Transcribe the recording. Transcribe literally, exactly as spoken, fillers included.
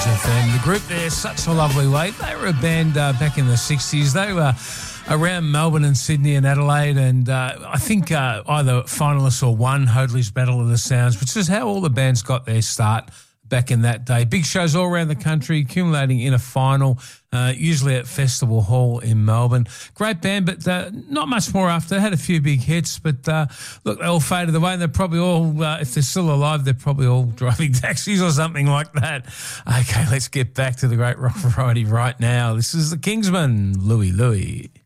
F M. The group there, Such a Lovely Way. They were a band uh, back in the sixties. They were around Melbourne and Sydney and Adelaide, and uh, I think uh, either finalists or won Hoadley's Battle of the Sounds, which is how all the bands got their start back in that day. Big shows all around the country, accumulating in a final, uh, usually at Festival Hall in Melbourne. Great band, but uh, not much more after. They had a few big hits, but uh, look, they all faded away, and they're probably all, uh, if they're still alive, they're probably all driving taxis or something like that. Okay, let's get back to the great rock variety right now. This is the Kingsmen, Louie Louie.